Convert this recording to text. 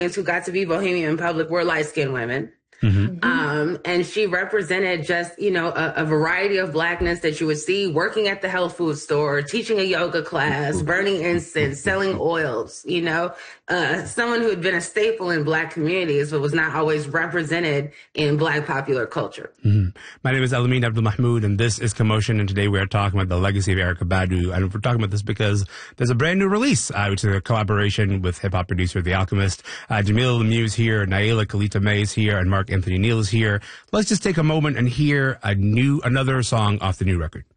who got to be bohemian in public were light-skinned women. And she represented just, a variety of blackness that you would see working at the health food store, teaching a yoga class, burning incense, selling oils, someone who had been a staple in black communities, but was not always represented in black popular culture. My name is Elamin Abdul-Mahmoud, and this is Commotion. And today we are talking about the legacy of Erykah Badu. And we're talking about this because there's a brand new release, which is a collaboration with hip hop producer The Alchemist. Jamila Lemieux is here, Naila Kalita May is here, and Mark Anthony Neal is here. Let's just take a moment and hear another song off the new record.